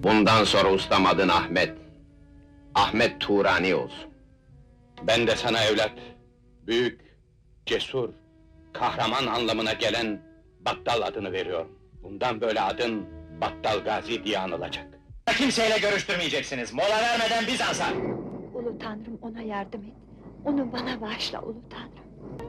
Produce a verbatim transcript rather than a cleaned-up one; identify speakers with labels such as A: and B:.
A: Bundan sonra ustam adın Ahmet. Ahmet Turani olsun.
B: Ben de sana evlat, büyük, cesur, kahraman anlamına gelen Battal adını veriyorum. Bundan böyle adın Battal Gazi diye anılacak. Kimseyle görüştürmeyeceksiniz, mola vermeden Bizans'a!
C: Ulu Tanrım, ona yardım et. Onu bana bağışla Ulu Tanrım.